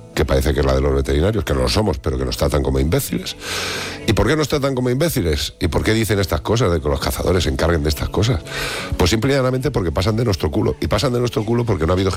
que parece que es la de los veterinarios, que no lo somos, pero que nos tratan como imbéciles. ¿Y por qué nos tratan como imbéciles? ¿Y por qué dicen estas cosas de que los cazadores se encarguen de estas cosas? Pues simple y llanamente porque pasan de nuestro culo. Y pasan de nuestro culo porque no ha habido